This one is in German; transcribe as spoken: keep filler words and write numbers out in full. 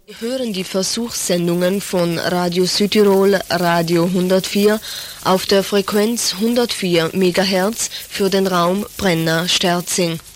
Sie hören die Versuchssendungen von Radio Südtirol, Radio hundertvier, auf der Frequenz hundertvier Megahertz für den Raum Brenna-Sterzing.